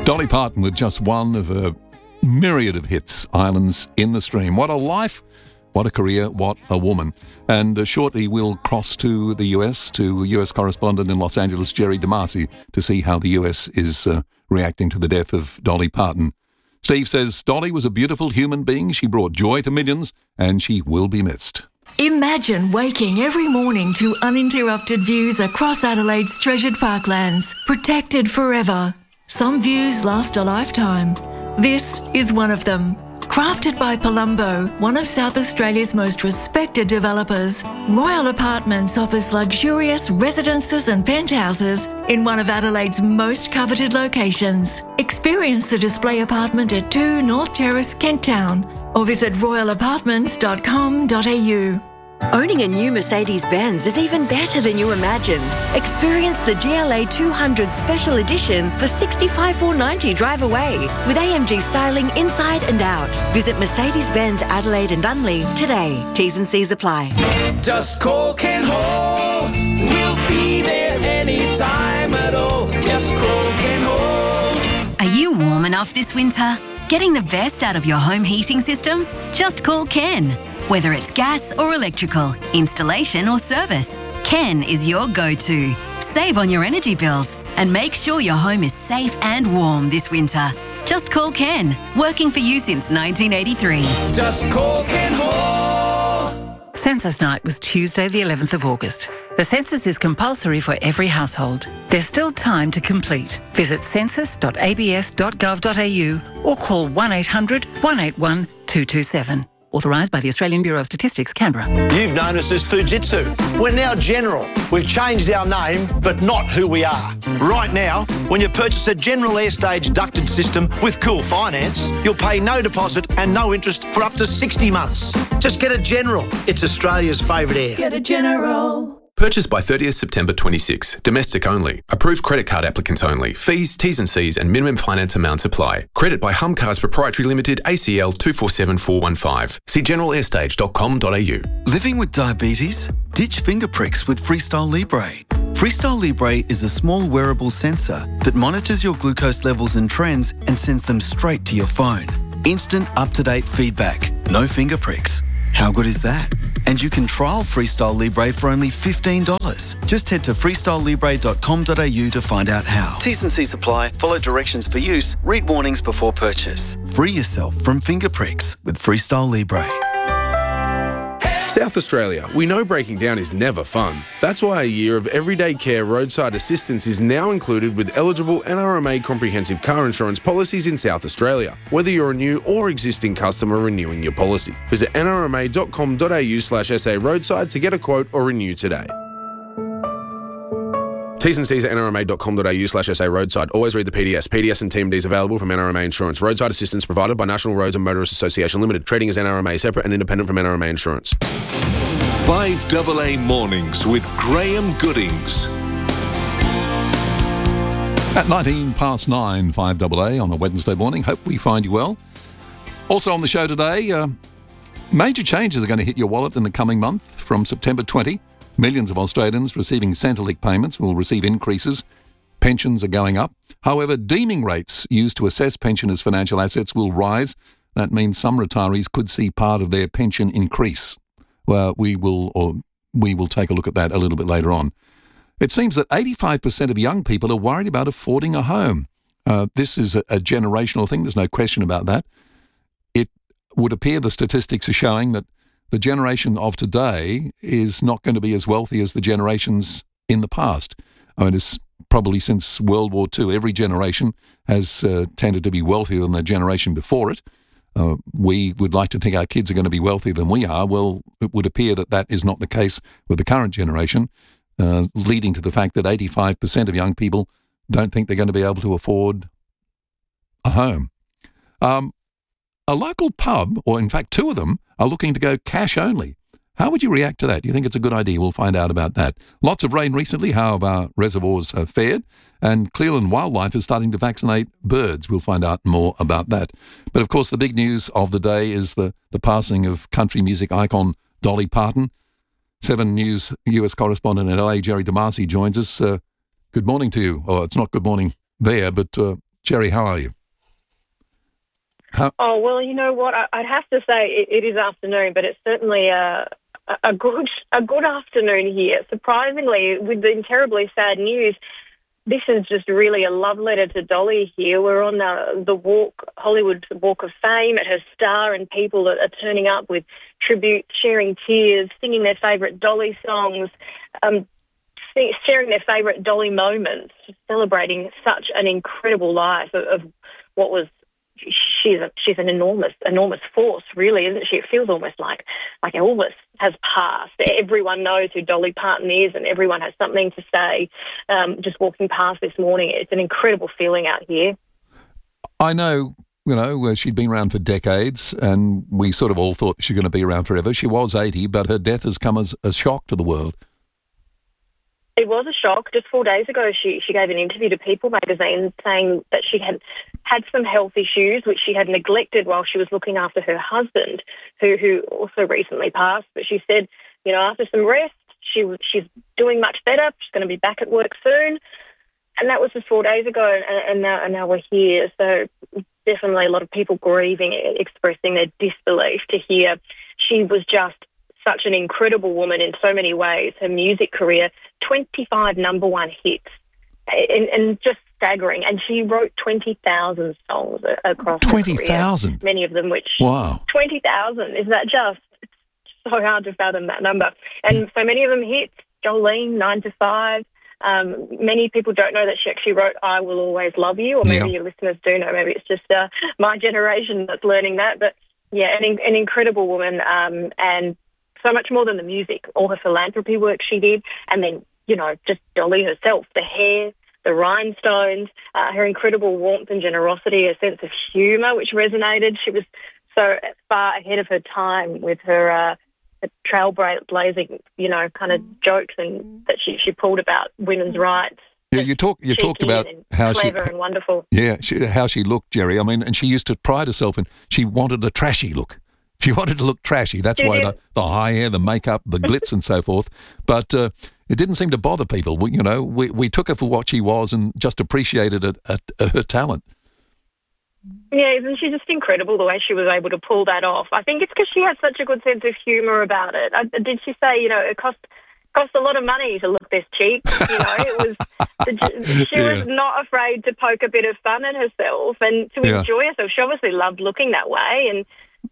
Dolly Parton with just one of a myriad of hits, Islands in the Stream. What a life, what a career, what a woman. And shortly we'll cross to the US, to US correspondent in Los Angeles, Jerry DeMasi, to see how the US is reacting to the death of Dolly Parton. Steve says Dolly was a beautiful human being. She brought joy to millions and she will be missed. Imagine waking every morning to uninterrupted views across Adelaide's treasured parklands, protected forever. Some views last a lifetime. This is one of them. Crafted by Palumbo, one of South Australia's most respected developers, Royal Apartments offers luxurious residences and penthouses in one of Adelaide's most coveted locations. Experience the display apartment at 2 North Terrace, Kent Town, or visit royalapartments.com.au. Owning a new Mercedes-Benz is even better than you imagined. Experience the GLA 200 Special Edition for $65,490 drive away with AMG styling inside and out. Visit Mercedes-Benz Adelaide and Unley today. T's and C's apply. Just call Ken Hall. We'll be there anytime at all. Just call Ken Hall. Are you warm enough this winter? Getting the best out of your home heating system? Just call Ken. Whether it's gas or electrical, installation or service, Ken is your go-to. Save on your energy bills and make sure your home is safe and warm this winter. Just call Ken, working for you since 1983. Just call Ken Hall. Census night was Tuesday the 11th of August. The census is compulsory for every household. There's still time to complete. Visit census.abs.gov.au or call 1800 181 227. Authorised by the Australian Bureau of Statistics, Canberra. You've known us as Fujitsu. We're now General. We've changed our name, but not who we are. Right now, when you purchase a General Airstage ducted system with Cool Finance, you'll pay no deposit and no interest for up to 60 months. Just get a General. It's Australia's favourite air. Get a General. Purchased by 30th September 26. Domestic only. Approved credit card applicants only. Fees, T's and C's and minimum finance amounts apply. Credit by Humcars Proprietary Limited, ACL 247415. See generalairstage.com.au. Living with diabetes? Ditch finger pricks with Freestyle Libre. Freestyle Libre is a small wearable sensor that monitors your glucose levels and trends and sends them straight to your phone. Instant up-to-date feedback. No finger pricks. How good is that? And you can trial Freestyle Libre for only $15. Just head to freestylelibre.com.au to find out how. T's and C's apply. Follow directions for use. Read warnings before purchase. Free yourself from finger pricks with Freestyle Libre. South Australia, we know breaking down is never fun. That's why a year of everyday care roadside assistance is now included with eligible NRMA comprehensive car insurance policies in South Australia, whether you're a new or existing customer renewing your policy. Visit nrma.com.au/SA roadside to get a quote or renew today. T's and C's at nrma.com.au/SA roadside. Always read the PDS. PDS and TMDs available from NRMA Insurance. Roadside assistance provided by National Roads and Motorists Association Limited. Trading as NRMA, separate and independent from NRMA Insurance. 5AA Mornings with Graham Goodings. At 9 past 5AA on a Wednesday morning. Hope we find you well. Also on the show today, major changes are going to hit your wallet in the coming month. From September 20, millions of Australians receiving Centrelink payments will receive increases. Pensions are going up. However, deeming rates used to assess pensioners' financial assets will rise. That means some retirees could see part of their pension increase. Well, we will take a look at that a little bit later on. It seems that 85% of young people are worried about affording a home. This is a generational thing. There's no question about that. It would appear the statistics are showing that the generation of today is not going to be as wealthy as the generations in the past. I mean, it's probably since World War II, every generation has tended to be wealthier than the generation before it. We would like to think our kids are going to be wealthier than we are. Well, it would appear that that is not the case with the current generation, leading to the fact that 85% of young people don't think they're going to be able to afford a home. A local pub, or in fact two of them, are looking to go cash only. How would you react to that? Do you think it's a good idea? We'll find out about that. Lots of rain recently. How have our reservoirs fared? And Cleveland Wildlife is starting to vaccinate birds. We'll find out more about that. But of course, the big news of the day is the passing of country music icon Dolly Parton. 7 News US correspondent in LA, Jerry DeMasi, joins us. Good morning to you. Oh, it's not good morning there, but Jerry, how are you? Oh, well, you know what? I'd have to say it is afternoon, but it's certainly a good afternoon here. Surprisingly, with the terribly sad news, this is just really a love letter to Dolly here. We're on the Hollywood Walk of Fame at her star, and people are turning up with tributes, sharing tears, singing their favourite Dolly songs, sharing their favourite Dolly moments, celebrating such an incredible life of what was. She's an enormous force, really, isn't she? It feels almost like Elvis has passed. Everyone knows who Dolly Parton is, and everyone has something to say. Just walking past this morning, it's an incredible feeling out here. I know, she'd been around for decades, and we sort of all thought she was going to be around forever. She was 80, but her death has come as a shock to the world. It was a shock. Just 4 days ago, she gave an interview to People magazine saying that she had some health issues which she had neglected while she was looking after her husband, who also recently passed. But she said, after some rest, she's doing much better. She's going to be back at work soon. And that was just 4 days ago, and now we're here. So definitely a lot of people grieving, expressing their disbelief to hear she was just such an incredible woman in so many ways. Her music career, 25 number one hits, and just staggering. And she wrote 20,000 songs across 20,000? Many of them which... Wow. 20,000. Is that just... It's so hard to fathom that number. And so many of them hits. Jolene, 9 to 5. Many people don't know that she actually wrote I Will Always Love You, or maybe your listeners do know. Maybe it's just my generation that's learning that. But, yeah, an incredible woman, and so much more than the music, all her philanthropy work she did, and then, just Dolly herself, the hair, the rhinestones, her incredible warmth and generosity, her sense of humour, which resonated. She was so far ahead of her time with her trailblazing, kind of jokes and that she pulled about women's rights. Yeah, you talked about how clever and wonderful. Yeah, how she looked, Jerry. I mean, and she used to pride herself in she wanted a trashy look. She wanted to look trashy. That's why the high hair, the makeup, the glitz and so forth. But it didn't seem to bother people. We took her for what she was and just appreciated her talent. Yeah, isn't she just incredible the way she was able to pull that off? I think it's because she has such a good sense of humour about it. Did she say, it cost a lot of money to look this cheap? It was she was not afraid to poke a bit of fun at herself and to enjoy herself. She obviously loved looking that way, and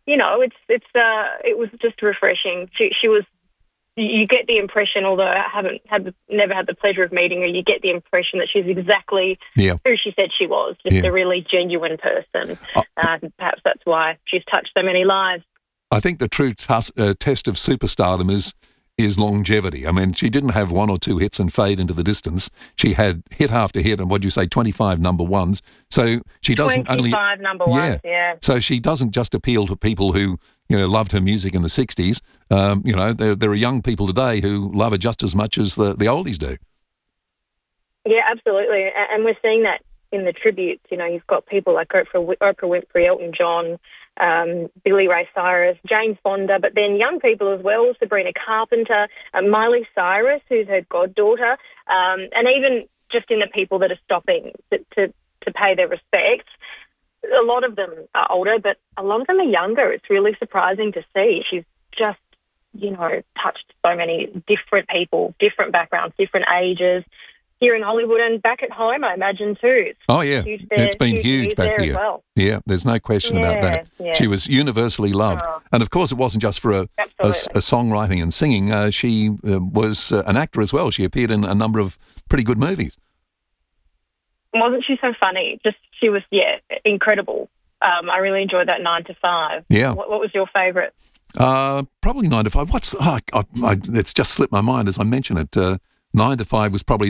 it was just refreshing. She was. You get the impression, although I never had the pleasure of meeting her, you get the impression that she's exactly who she said she was, just a really genuine person. Perhaps that's why she's touched so many lives. I think the true test of superstardom is longevity. I mean, she didn't have one or two hits and fade into the distance. She had hit after hit, and 25 number ones. So she doesn't 25 number ones, yeah. So she doesn't just appeal to people who loved her music in the 60s. There are young people today who love her just as much as the oldies do. Yeah, absolutely. And we're seeing that in the tributes. You've got people like Oprah Winfrey, Elton John, Billy Ray Cyrus, Jane Fonda, but then young people as well, Sabrina Carpenter, Miley Cyrus, who's her goddaughter, and even just in the people that are stopping to pay their respects. A lot of them are older, but a lot of them are younger. It's really surprising to see. She's just, touched so many different people, different backgrounds, different ages, here in Hollywood and back at home, I imagine, too. It's been huge back here. Well. Yeah, there's no question about that. Yeah. She was universally loved. And, of course, it wasn't just for a songwriting and singing. She was an actor as well. She appeared in a number of pretty good movies. Wasn't she so funny? She was, incredible. I really enjoyed that 9 to 5. Yeah. What was your favourite? Probably 9 to 5. It's just slipped my mind as I mention it. 9 to 5 was probably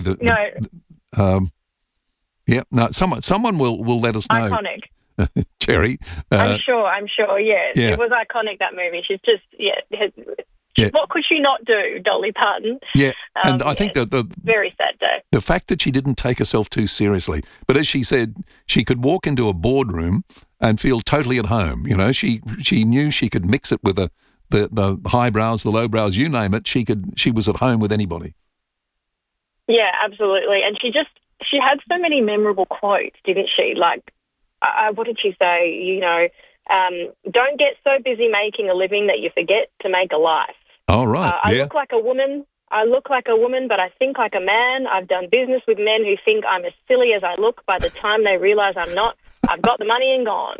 someone will let us know. Iconic. Jerry. I'm sure, yeah. It was iconic, that movie. She's just, what could she not do, Dolly Parton? Yeah, and I think that very sad day. The fact that she didn't take herself too seriously, but as she said, she could walk into a boardroom and feel totally at home. She knew she could mix it with the highbrows, the lowbrows, you name it. She was at home with anybody. Yeah, absolutely. And she just she had so many memorable quotes, didn't she? Like, what did she say? You know, don't get so busy making a living that you forget to make a life. Oh, right. I look like a woman. But I think like a man. I've done business with men who think I'm as silly as I look. By the time they realise I'm not, I've got the money and gone.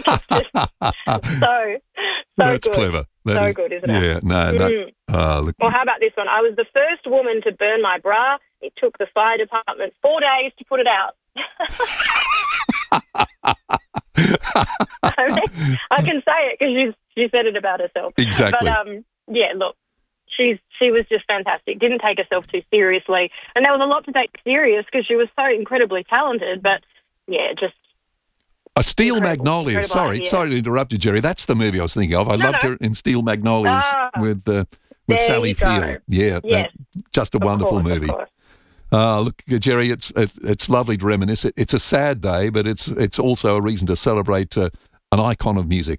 so That's good. clever. That is, good, isn't it? Yeah, no. Look. Well, how about this one? I was the first woman to burn my bra. It took the fire department 4 days to put it out. I can say it because she said it about herself. Exactly. But, yeah, look, she was just fantastic. Didn't take herself too seriously. And there was a lot to take serious because she was so incredibly talented. But, yeah, just... A Steel Magnolias. Sorry to interrupt you, Jerry. That's the movie I was thinking of. I loved her in Steel Magnolias with Sally Field. Yeah, yes. Just a wonderful movie. Look, Jerry, it's lovely to reminisce. It's a sad day, but it's also a reason to celebrate an icon of music.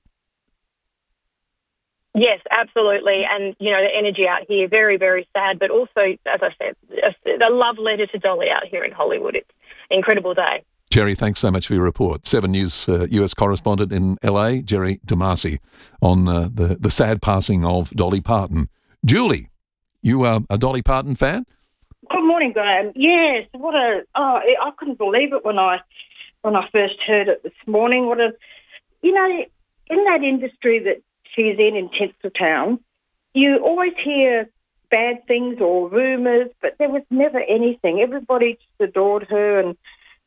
Yes, absolutely. And, you know, the energy out here, very, very sad, but also, as I said, a love letter to Dolly out here in Hollywood. It's an incredible day. Jerry, thanks so much for your report. 7 News US correspondent in LA, Jerry DeMasi, on the sad passing of Dolly Parton. Julie, you are a Dolly Parton fan? Good morning, Graham. Yes, I couldn't believe it when I first heard it this morning. In that industry that she's in Tinseltown, you always hear bad things or rumours, but there was never anything. Everybody just adored her, and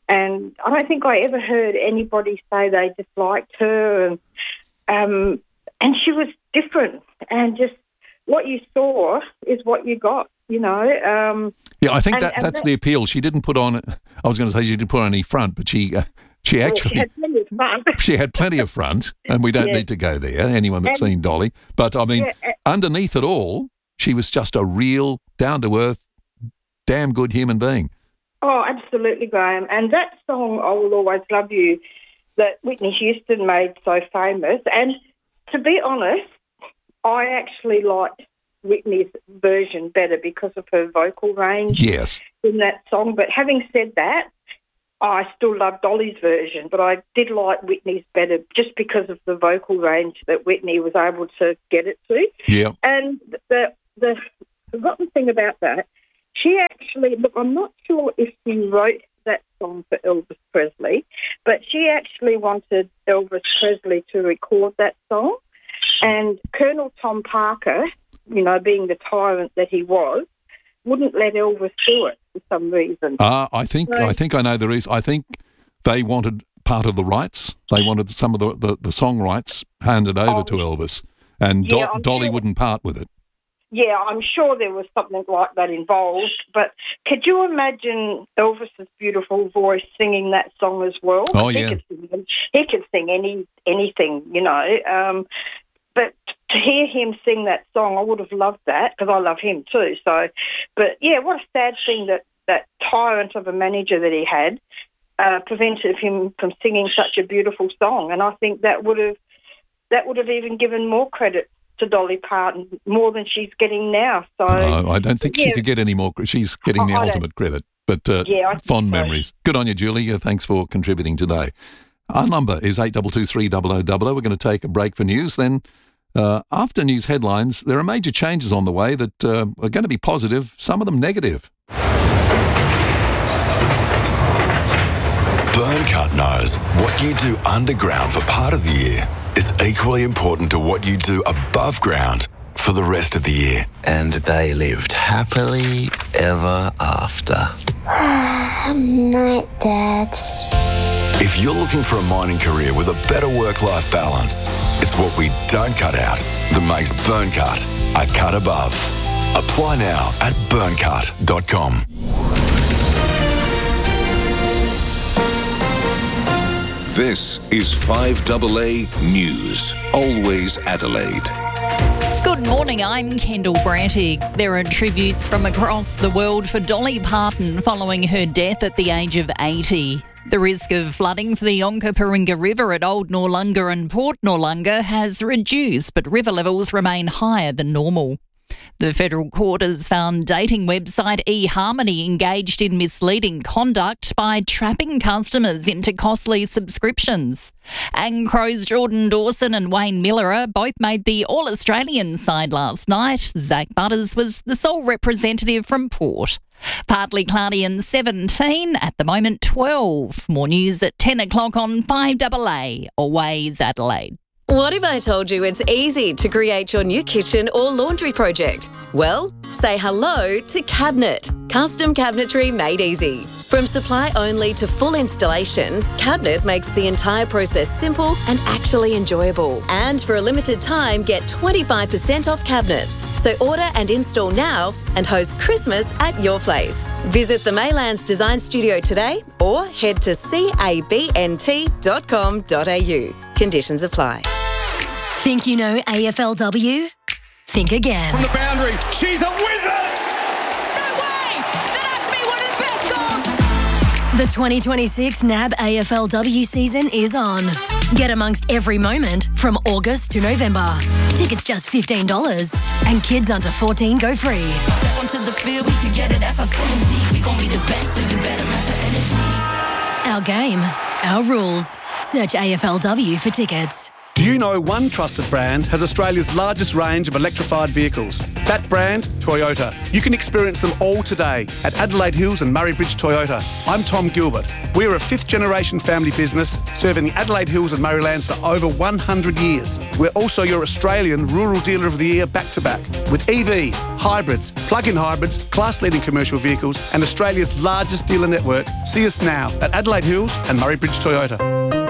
I don't think I ever heard anybody say they disliked her, and she was different, and just what you saw is what you got, you know. Yeah, I think that's the appeal. She didn't put on, I was going to say she didn't put on any front, but she actually... had plenty of front. She had plenty of front, and we don't need to go there, anyone that's seen Dolly. But, I mean, underneath it all, she was just a real, down-to-earth, damn good human being. Oh, absolutely, Graham. And that song, I Will Always Love You, that Whitney Houston made so famous. And to be honest, I actually liked Whitney's version better because of her vocal range in that song. But having said that, I still love Dolly's version, but I did like Whitney's better just because of the vocal range that Whitney was able to get it to. Yeah. And the forgotten thing about that, she actually, look, I'm not sure if she wrote that song for Elvis Presley, but she actually wanted Elvis Presley to record that song. And Colonel Tom Parker, you know, being the tyrant that he was, wouldn't let Elvis do it for some reason. I think I know the reason. I think they wanted part of the rights. They wanted some of the song rights handed over to Elvis, and Dolly wouldn't part with it. Yeah, I'm sure there was something like that involved. But could you imagine Elvis's beautiful voice singing that song as well? Oh, yeah. He could sing anything, you know. But to hear him sing that song, I would have loved that because I love him too. So, but yeah, what a sad thing that tyrant of a manager that he had prevented him from singing such a beautiful song. And I think that would have even given more credit to Dolly Parton, more than she's getting now. So I don't think she could get any more. She's getting the ultimate credit. But fond memories. Good on you, Julie. Thanks for contributing today. Our number is 8223 0000. We're going to take a break for news. Then after news headlines, there are major changes on the way that are going to be positive, some of them negative. Burncut knows what you do underground for part of the year is equally important to what you do above ground for the rest of the year. And they lived happily ever after. Night, Dad. If you're looking for a mining career with a better work-life balance, it's what we don't cut out that makes Burncut a cut above. Apply now at burncut.com. This is 5AA News, always Adelaide. Good morning, I'm Kendall Brattig. There are tributes from across the world for Dolly Parton following her death at the age of 80. The risk of flooding for the Onkaparinga River at Old Noarlunga and Port Noarlunga has reduced, but river levels remain higher than normal. The federal court has found dating website eHarmony engaged in misleading conduct by trapping customers into costly subscriptions. And Crows Jordan Dawson and Wayne Miller both made the All-Australian side last night. Zach Butters was the sole representative from Port. Partly cloudy and 17, at the moment 12. More news at 10 o'clock on 5AA, Always Adelaide. What if I told you it's easy to create your new kitchen or laundry project? Well, say hello to Cabinet. Custom cabinetry made easy. From supply only to full installation, Cabinet makes the entire process simple and actually enjoyable. And for a limited time, get 25% off cabinets. So order and install now and host Christmas at your place. Visit the Maylands Design Studio today or head to cabnt.com.au. Conditions apply. Think you know AFLW? Think again. From the boundary, she's a wizard! The 2026 NAB AFLW season is on. Get amongst every moment from August to November. Tickets just $15 and kids under 14 go free. Step onto the field, we together, that's our synergy. We gon' be the best, so you better match our energy. Our game, our rules. Search AFLW for tickets. Do you know one trusted brand has Australia's largest range of electrified vehicles? That brand, Toyota. You can experience them all today at Adelaide Hills and Murray Bridge Toyota. I'm Tom Gilbert. We're a fifth-generation family business serving the Adelaide Hills and Murraylands for over 100 years. We're also your Australian Rural Dealer of the Year back-to-back with EVs, hybrids, plug-in hybrids, class-leading commercial vehicles and Australia's largest dealer network. See us now at Adelaide Hills and Murray Bridge Toyota.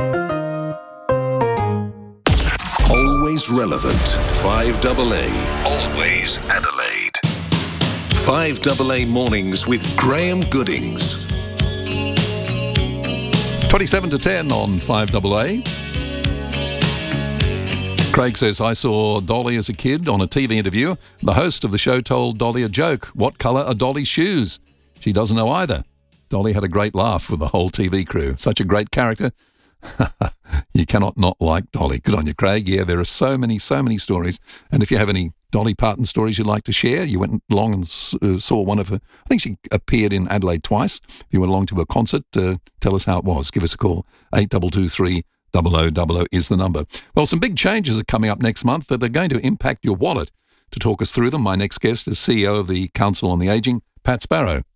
Always relevant. 5AA. Always Adelaide. 5AA Mornings with Graham Goodings. 27 to 10 on 5AA. Craig says, I saw Dolly as a kid on a TV interview. The host of the show told Dolly a joke. What colour are Dolly's shoes? She doesn't know either. Dolly had a great laugh with the whole TV crew. Such a great character. You cannot not like Dolly. Good on you, Craig. Yeah, there are so many stories. And if you have any Dolly Parton stories you'd like to share, you went along and saw one of her. I think she appeared in Adelaide twice. If you went along to a concert, tell us how it was. Give us a call. 8223 0000 is the number. Well, some big changes are coming up next month that are going to impact your wallet. To talk us through them, my next guest is CEO of the Council on the Ageing, Pat Sparrow.